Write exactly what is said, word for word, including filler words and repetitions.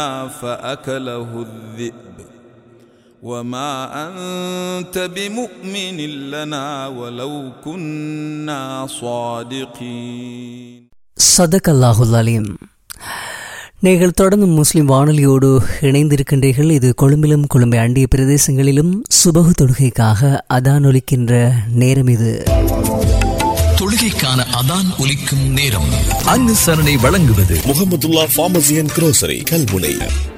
فأكله الذئب وما أنت بمؤمن لنا ولو كنا صادقين. صدق الله العليم. நீங்கள் தொடர்ந்து முஸ்லிம் வானொலியோடு இணைந்திருக்கின்றீர்கள். இது கொழும்பிலும் கொழும்பை அண்டிய பிரதேசங்களிலும் சுபகு தொழுகைக்காக அதான் ஒலிக்கின்ற நேரம். இது தொழுகைக்கான அதான் ஒலிக்கும் நேரம். அனுசரணை வழங்குவது முஹம்மதுல்லா ஃபார்மசி அண்ட் குரோசரி கல்முனை.